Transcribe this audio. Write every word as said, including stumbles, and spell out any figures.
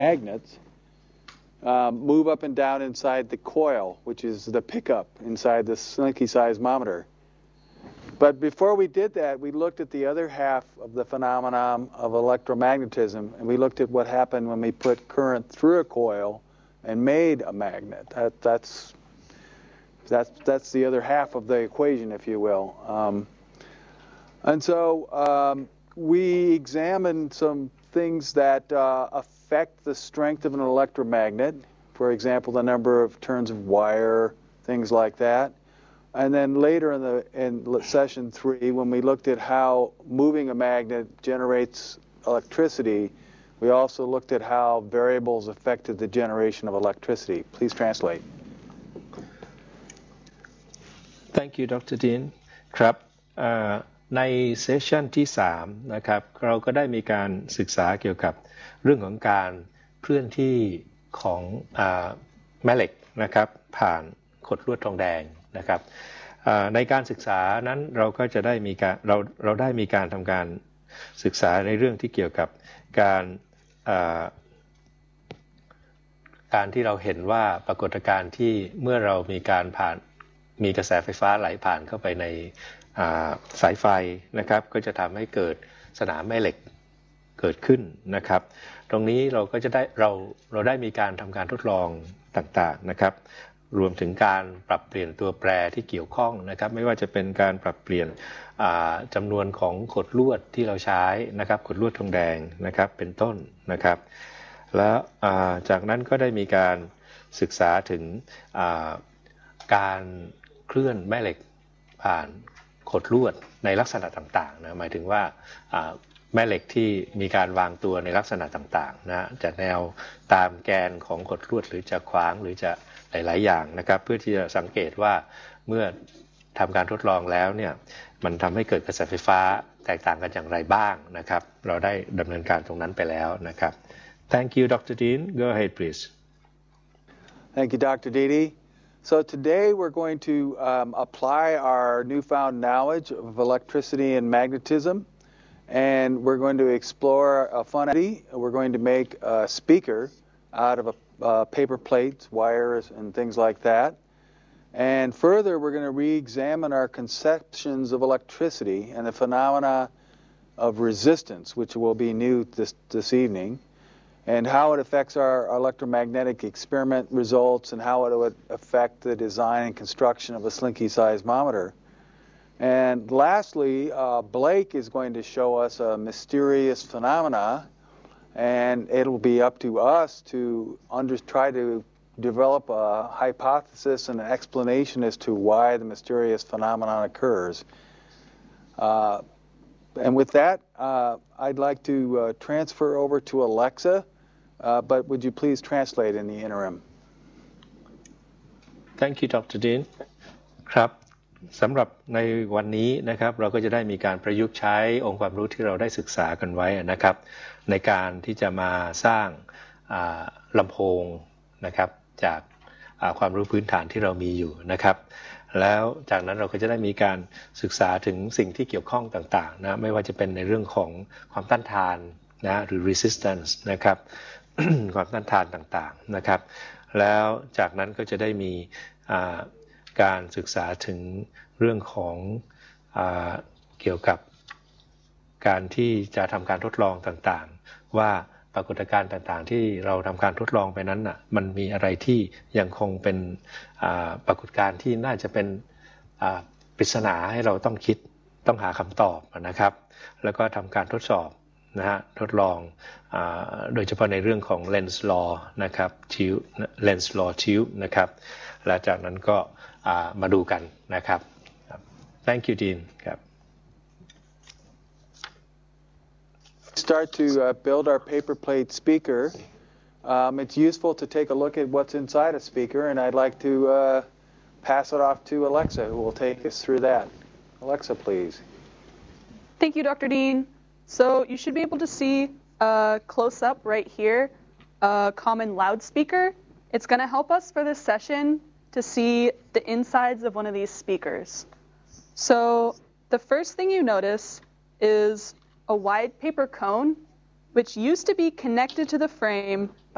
magnets um, move up and down inside the coil, which is the pickup inside the Slinky seismometer. But before we did that, we looked at the other half of the phenomenon of electromagnetism, and we looked at what happened when we put current through a coil and made a magnet. That, that's, that's, that's the other half of the equation, if you will. Um, and so um, we examined some things that uh, affect the strength of an electromagnet. For example, the number of turns of wire, things like that. And then later in the in session three, when we looked at how moving a magnet generates electricity, we also looked at how variables affected the generation of electricity. Please translate. Thank you, Doctor Dean ครับในเซสชันที่สามนะครับเราก็ได้มีการศึกษาเกี่ยวกับเรื่องของการเคลื่อนที่ของแม่เหล็กนะครับผ่านขดลวดทองแดงนะครับในการศึกษานั้นเราก็จะได้มีการเราเราได้มีการทำการศึกษาในเรื่องที่เกี่ยวกับการการที่เราเห็นว่าปรากฏการณ์ที่เมื่อเรามีการผ่านมีกระแสไฟฟ้าไหลผ่านเข้าไปในสายไฟนะครับก็จะทำให้เกิดสนามแม่เหล็กเกิดขึ้นนะครับตรงนี้เราก็จะได้เราเราได้มีการทำการทดลองต่างๆนะครับรวมถึงการปรับเปลี่ยนตัวแปรที่เกี่ยวข้องนะครับไม่ว่าจะเป็นการปรับเปลี่ยนจำนวนของขดลวดที่เราใช้นะครับขดลวดทองแดงนะครับเป็นต้นนะครับแล้วจากนั้นก็ได้มีการศึกษาถึงการเคลื่อนแม่เหล็กผ่านขดลวดในลักษณะต่างๆนะหมายถึงว่าแม่เหล็กที่มีการวางตัวในลักษณะต่างๆนะจะแนวตามแกนของขดลวดหรือจะขวางหรือจะหลายๆอย่างนะครับเพื่อที่จะสังเกตว่าเมื่อทำการทดลองแล้วเนี่ยมันทำให้เกิดกระแสไฟฟ้าแตกต่างกันอย่างไรบ้างนะครับเราได้ดำเนินการตรงนั้นไปแล้วนะครับ Thank you, Doctor Dean. Go ahead, please. Thank you, Doctor Dede. So today we're going to um, apply our newfound knowledge of electricity and magnetism, and we're going to explore a fun idea. We're going to make a speaker out of a Uh, paper plates, wires, and things like that. And further, we're going to re-examine our conceptions of electricity and the phenomena of resistance, which will be new this, this evening, and how it affects our electromagnetic experiment results and how it would affect the design and construction of a Slinky seismometer. And lastly, uh, Blake is going to show us a mysterious phenomena, and it'll be up to us to under, try to develop a hypothesis and an explanation as to why the mysterious phenomenon occurs. Uh, and with that, uh, I'd like to uh, transfer over to Alexa, uh, but would you please translate in the interim? Thank you, Doctor Dean. ครับสำหรับในวันนี้นะครับเราก็จะได้มีการประยุกต์ใช้องค์ความรู้ที่เราได้ศึกษากันไว้นะครับในการที่จะมาสร้างลำโพงนะครับจากความรู้พื้นฐานที่เรามีอยู่นะครับแล้วจากนั้นเราก็จะได้มีการศึกษาถึงสิ่งที่เกี่ยวข้องต่างๆนะไม่ว่าจะเป็นในเรื่องของความต้านทานนะหรือ resistance นะครับ ความต้านทานต่างๆนะครับแล้วจากนั้นก็จะได้มีการศึกษาถึงเรื่องของเกี่ยวกับการที่จะทำการทดลองต่างๆว่าปรากฏการณ์ต่างๆที่เราทำการทดลองไปนั้นน่ะมันมีอะไรที่ยังคงเป็นปรากฏการณ์ที่น่าจะเป็นปริศนาให้เราต้องคิดต้องหาคำตอบนะครับแล้วก็ทำการทดสอบนะฮะทดลองโดยเฉพาะในเรื่องของ Lenz law นะครับ tube Lenz law tube นะครับและจากนั้นก็มาดูกันนะครับ Thank you, Dean ครับ Start to uh, build our paper plate speaker. Um, it's useful to take a look at what's inside a speaker, and I'd like to uh, pass it off to Alexa, who will take us through that. Alexa, please. Thank you, Doctor Dean. So you should be able to see uh, close up right here a common loudspeaker. It's going to help us for this session to see the insides of one of these speakers. So the first thing you notice is a wide paper cone, which used to be connected to the frame